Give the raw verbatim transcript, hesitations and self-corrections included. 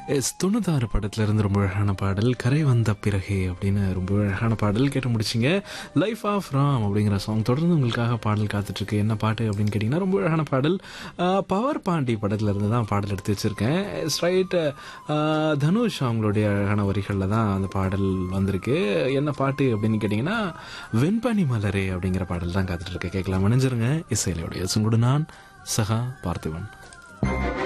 S தொண்ணூத்தாறு படத்துல இருந்து ரொம்ப அழகான பாடல் கரை வந்த பிறகே அப்படின்னு ரொம்ப அழகான பாடல் கேட்டு முடிச்சிங்க. லைஃப் ஆஃப் ராம் அப்படிங்கிற சாங் தொடர்ந்து உங்களுக்காக பாடல் காத்துட்ருக்கு. என்ன பாட்டு அப்படின்னு கேட்டிங்கன்னா ரொம்ப அழகான பாடல். பவர் பாண்டி படத்துல இருந்து தான் பாடல் எடுத்து வச்சிருக்கேன். ஸ்ட்ரைட் தனுஷ் அவங்களுடைய அழகான வரிகளில் தான் அந்த பாடல் வந்திருக்கு. என்ன பாட்டு அப்படின்னு கேட்டிங்கன்னா வெண்பனி மலரே அப்படிங்கிற பாடல் தான் காத்துட்ருக்கு. கேட்கலாம், மணிஞ்சிருங்க. இசையிலுடைய சுங்குடு நான் சகா பார்த்திபன்.